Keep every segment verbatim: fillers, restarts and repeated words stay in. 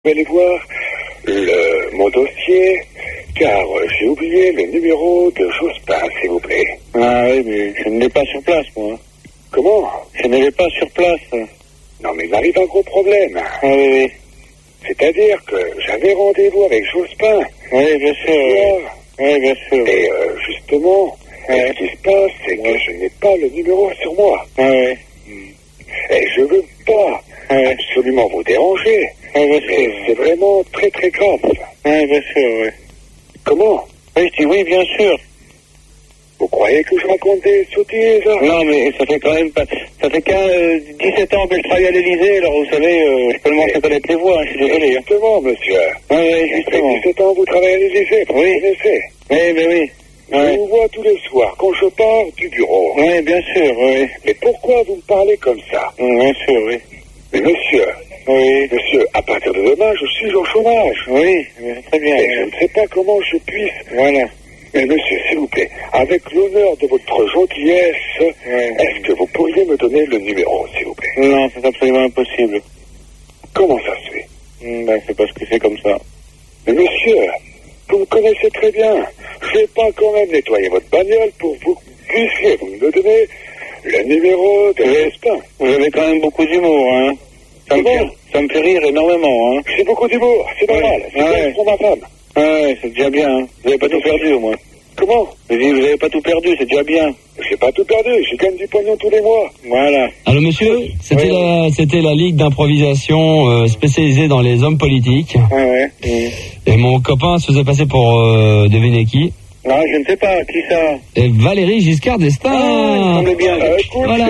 vais aller voir le, mon dossier, car j'ai oublié le numéro de Jospin, s'il vous plaît. Ah oui, mais je ne l'ai pas sur place, moi. Comment? Je ne l'ai pas sur place. Non, mais il m'arrive un gros problème. Ah oui, oui. C'est-à-dire que j'avais rendez-vous avec Jospin. Oui, bien sûr. Oui, oui bien sûr. Et euh, justement, ouais. ce qui se passe, c'est ouais. que je n'ai pas le numéro sur moi. Ah oui. Et je veux pas ouais. absolument vous déranger. Ah, bien mais sûr. C'est vraiment très très grave. Oui, bien sûr, oui. Comment? Oui, je dis oui, bien sûr. Vous croyez que je raconte des sottises? Non, mais ça fait quand même pas... Ça fait qu'à euh, dix-sept ans que je travaille à l'Élysée, alors vous savez, euh, je peux commencer à connaître les voix, hein, je suis désolé. Justement, monsieur. Oui, oui, justement. dix-sept ans, vous travaillez à l'Élysée, vous oui. connaissez. Oui, mais oui. Je oui. vous vois tous les soirs, quand je pars du bureau. Oui, bien sûr, oui. Mais pourquoi vous me parlez comme ça? Bien sûr, oui. Mais monsieur... Oui. Monsieur, à partir de demain, je suis au chômage. Oui, très bien. Et je ne sais pas comment je puisse... Voilà. Mais monsieur, s'il vous plaît, avec l'honneur de votre gentillesse, oui. est-ce que vous pourriez me donner le numéro, s'il vous plaît? Non, c'est absolument impossible. Comment ça se fait? mmh, Ben, c'est parce que c'est comme ça. Mais monsieur, vous me connaissez très bien. Je ne vais pas quand même nettoyer votre bagnole pour que vous puissiez vous me donner le numéro de Jospin. Vous avez quand même beaucoup d'humour, hein? Ça me, fait, ça me fait rire énormément, hein. C'est beaucoup d'humour, c'est normal. C'est ouais. pour ma femme. Ouais, c'est déjà bien, hein. Vous n'avez pas tout perdu, au moins. Comment? Je dis, vous n'avez pas tout perdu, c'est déjà bien. J'ai pas tout perdu, j'ai quand même du pognon tous les mois. Voilà. Allô, monsieur? C'était oui. la, c'était la Ligue d'improvisation euh, spécialisée dans les hommes politiques. Ouais, ouais. Et mon copain se faisait passer pour euh, deviner qui? Non, je ne sais pas, qui ça? Et Valérie Giscard d'Estaing. Ah, il semble bien. Ah, écoute, voilà.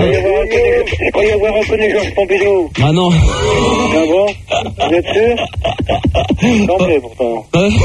Je croyais avoir reconnu Georges Pompidou. Ah non. Ah bon? Vous êtes sûr? Semblait pourtant.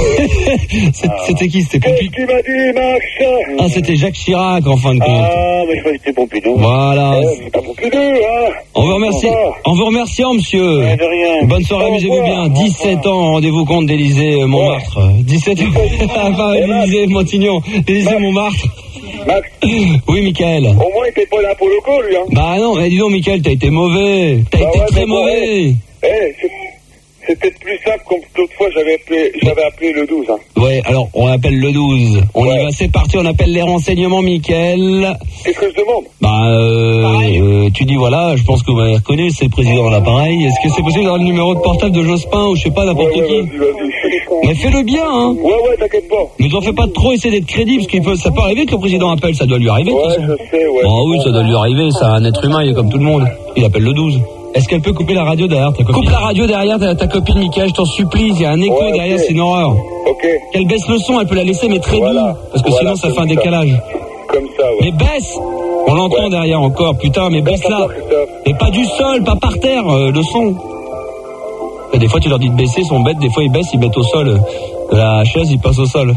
C'était qui? C'était Pompidou. Qu'est-ce qu'il m'a dit, Max? Ah, c'était Jacques Chirac, en fin de compte. Ah, mais je croyais que c'était Pompidou. Voilà. Ouais, c'est pas Pompidou, hein? On vous remercie. En vous remerciant, monsieur. Ouais, de rien. Bonne soirée, amusez-vous bien. dix-sept ans, rendez-vous compte d'Élysée Montmartre. Ouais. dix-sept ans. Enfin, Élysée Montignon. Élysée Montmartre. Max. Oui, Michael. Au moins, il était pas là pour le coup, lui, hein. Bah non, mais dis donc, Michael, t'as été mauvais. T'as bah été ouais, très mauvais. Eh, hey, c'est... C'est peut-être plus simple, comme l'autre fois, j'avais appelé, j'avais appelé le douze. Hein. Ouais, alors, on appelle le douze. On ouais. y va, c'est parti, on appelle les renseignements, Mickaël. Qu'est-ce que je demande? Bah, euh, euh, tu dis, voilà, je pense que vous m'avez reconnu, c'est le président de l'appareil. Est-ce que c'est possible d'avoir le numéro de portable de Jospin ou je sais pas, n'importe ouais, qui? Ouais, vas-y, vas-y. Mais fais-le bien, hein. Ouais, ouais, t'inquiète pas. Mais t'en fais pas trop, essayer d'être crédible, parce qu'il peut, ça peut arriver que le président appelle, ça doit lui arriver. Ouais, je sais, ouais. Oh oui, ça doit lui arriver, c'est un être humain, il est comme tout le monde. Il appelle le douze. Est-ce qu'elle peut couper la radio derrière ta copine? Coupe la radio derrière ta, ta copine, Mickaël, je t'en supplie, il y a un écho ouais, okay. derrière, c'est une horreur. Ok. Qu'elle baisse le son, elle peut la laisser, mais très voilà. doux, parce que voilà, sinon ça fait un décalage. Ça. Comme ça, ouais. Mais baisse! On l'entend ouais. derrière encore, putain, mais baisse là. Mais pas du sol, pas par terre, euh, le son. Et des fois tu leur dis de baisser, ils sont bêtes, des fois ils baissent, ils mettent au sol. De la chaise, ils passent au sol.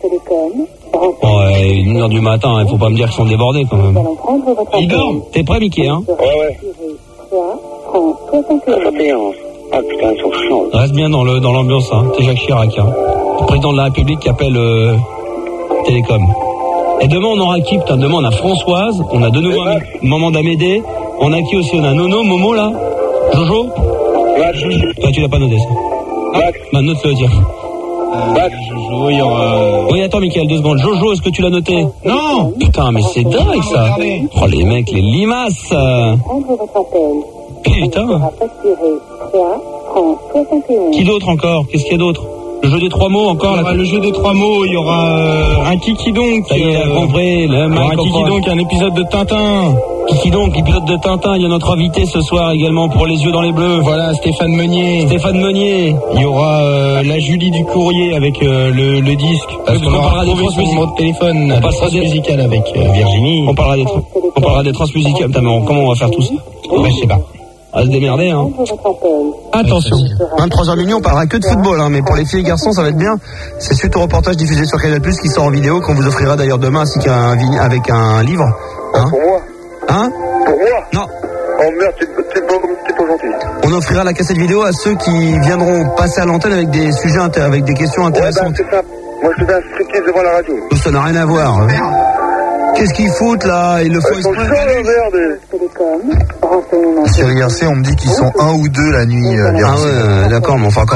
Bon, ouais, une heure du matin, il faut pas me dire qu'ils sont débordés quand même. Ils dorment. T'es prêt, Mickey, hein? Ouais, ouais. Ah putain, ils sont chiants. Reste bien dans le dans l'ambiance, hein. C'est Jacques Chirac, hein. Le président de la République qui appelle euh, Télécom. Et demain on aura qui, putain? Demain on a Françoise, on a de nouveau un Maman d'Amédée, on a qui aussi? On a Nono, Momo là, Jojo. Max. Toi tu l'as pas noté ça. Ah, Max. Bah note-le, tiens. Max. Jojo, il y aura... Oui, attends, Mickaël, deux secondes. Jojo, est-ce que tu l'as noté? Non. Putain, mais c'est dingue, ça. Oh, les mecs, les limaces. Putain. Qui d'autre encore? Qu'est-ce qu'il y a d'autre? Le jeu des trois mots encore là. Le jeu des trois mots, il y aura euh, un Kiki donc. Ça y est, euh, compris. Le un Kiki donc, un épisode de Tintin. Kiki donc, épisode de Tintin. Il y a notre invité ce soir également pour Les Yeux dans les Bleus. Voilà, Stéphane Meunier. Stéphane Meunier. Il y aura euh, la Julie du courrier avec euh, le, le disque. Parce qu'on parlera des transmusicales de téléphone. On passera des musicales avec euh, Virginie. On parlera des tra- on parlera des transmusicales. Comment on va faire tout ça? Ben, je sais pas. À se démerder, hein. Attention. vingt-trois heures minuit, on parlera que de football, hein, mais pour les filles et garçons, ça va être bien. C'est suite au reportage diffusé sur Canal plus, qui sort en vidéo, qu'on vous offrira d'ailleurs demain, ainsi qu'un avec un livre. Hein. Pour moi. Hein? Pour moi? Non. Oh merde, c'est, c'est, pas, c'est pas gentil. On offrira la cassette vidéo à ceux qui viendront passer à l'antenne avec des sujets, inter- avec des questions intéressantes. Ouais, ben, c'est ça. Moi, je fais un striptease devant la radio. Tout ça n'a rien à voir. Hein. Qu'est-ce qu'ils foutent là? Ils le font exprès. Sur I R C, on me dit qu'ils sont un ou deux la nuit. Euh, ah ouais, d'accord, mais enfin